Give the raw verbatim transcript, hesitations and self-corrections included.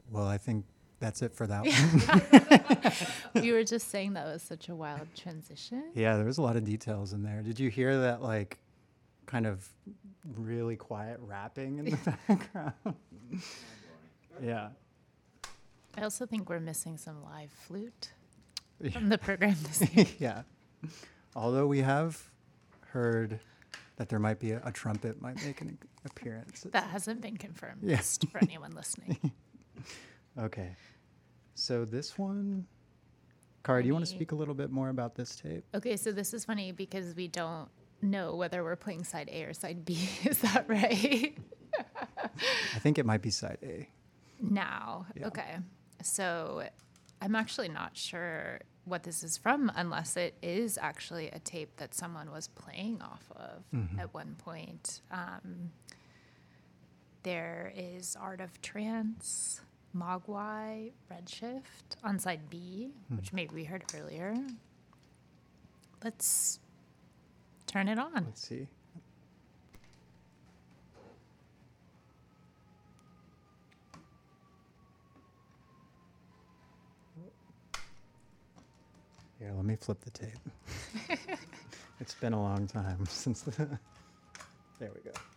Well, I think that's it for that one. You were just saying that was such a wild transition. Yeah, there was a lot of details in there. Did you hear that, like, kind of really quiet rapping in the background? Yeah. I also think we're missing some live flute from the program this year. Yeah. Although we have heard that there might be a, a trumpet might make an appearance. That hasn't been confirmed, Yeah. just for anyone listening. Okay. So this one, Cara, do you want to Funny. speak a little bit more about this tape? Okay, so this is funny because we don't know whether we're playing side A or side B. Is that right? I think it might be side A. Now, Yeah. okay. So I'm actually not sure what this is from unless it is actually a tape that someone was playing off of Mhm. at one point. Um, there is Art of Trance, Mogwai, Redshift on side B, Hmm. which maybe we heard earlier. Let's turn it on. Let's see. Here, let me flip the tape. It's been a long time since the... There we go.